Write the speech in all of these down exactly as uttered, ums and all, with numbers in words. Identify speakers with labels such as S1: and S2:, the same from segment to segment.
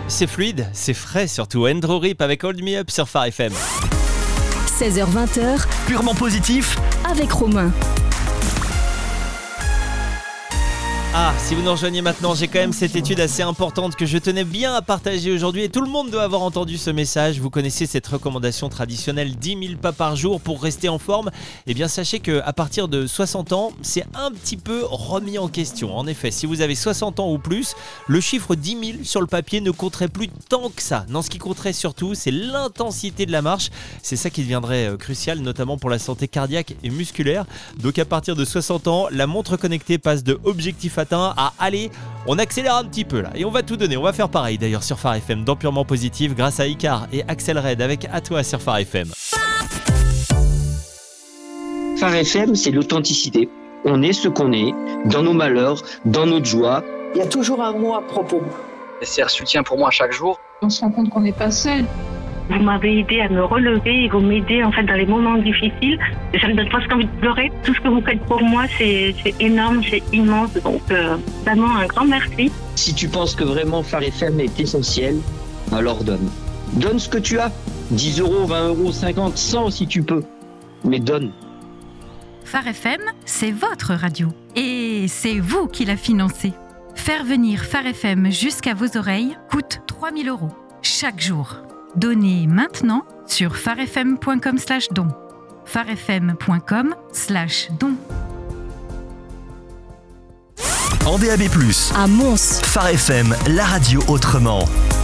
S1: C'est fluide, c'est frais surtout. Andrew Rip avec Hold Me Up sur Phare F M.
S2: seize heures vingt,
S3: Purement positif
S2: avec Romain.
S1: Ah, si vous nous rejoignez maintenant, j'ai quand même cette étude assez importante que je tenais bien à partager aujourd'hui et tout le monde doit avoir entendu ce message. Vous connaissez cette recommandation traditionnelle dix mille pas par jour pour rester en forme. Eh bien, sachez qu'à partir de soixante ans, c'est un petit peu remis en question. En effet, si vous avez soixante ans ou plus, le chiffre dix mille sur le papier ne compterait plus tant que ça. Non, ce qui compterait surtout, c'est l'intensité de la marche. C'est ça qui deviendrait crucial, notamment pour la santé cardiaque et musculaire. Donc à partir de soixante ans, la montre connectée passe de objectif atteint à aller, on accélère un petit peu là et on va tout donner, on va faire pareil d'ailleurs sur Phare F M dans Purement Positif grâce à Icar et Axel Red avec À toi sur Phare F M.
S4: Phare F M, c'est l'authenticité. On est ce qu'on est, dans nos malheurs, dans notre joie.
S5: Il y a toujours un mot à propos.
S6: C'est un soutien pour moi chaque jour.
S7: On se rend compte qu'on n'est pas seul.
S8: Vous m'avez aidé à me relever et vous m'aidez en fait dans les moments difficiles. Ça me donne presque envie de pleurer. Tout ce que vous faites pour moi, c'est, c'est énorme, c'est immense. Donc euh, vraiment un grand merci.
S4: Si tu penses que vraiment Phare F M est essentiel, alors donne. Donne ce que tu as. dix euros, vingt euros, cinquante, cent si tu peux. Mais donne.
S9: Phare F M, c'est votre radio. Et c'est vous qui la financez. Faire venir Phare F M jusqu'à vos oreilles coûte trois mille euros chaque jour. Donnez maintenant sur farefm.com slash don. farefm.com slash don.
S3: en D A B plus,
S2: À Mons,
S3: Phare F M, la radio autrement.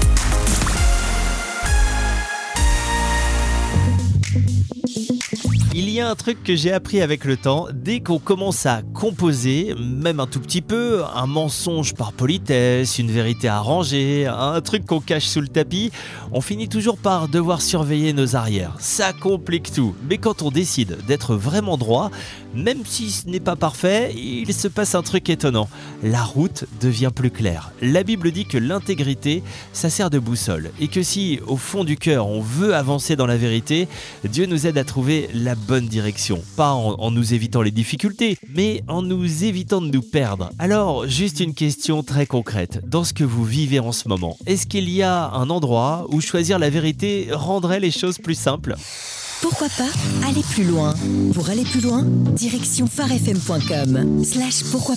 S1: Il y a un truc que j'ai appris avec le temps, dès qu'on commence à composer, même un tout petit peu, un mensonge par politesse, une vérité arrangée, un truc qu'on cache sous le tapis, on finit toujours par devoir surveiller nos arrières. Ça complique tout. Mais quand on décide d'être vraiment droit, même si ce n'est pas parfait, il se passe un truc étonnant. La route devient plus claire. La Bible dit que l'intégrité, ça sert de boussole. Et que si, au fond du cœur, on veut avancer dans la vérité, Dieu nous aide à trouver la bonne direction. Pas en, en nous évitant les difficultés, mais en nous évitant de nous perdre. Alors, juste une question très concrète. Dans ce que vous vivez en ce moment, est-ce qu'il y a un endroit où choisir la vérité rendrait les choses plus simples ?
S2: pourquoi pas aller plus loin. Pour aller plus loin, direction farefm point com slash pourquoi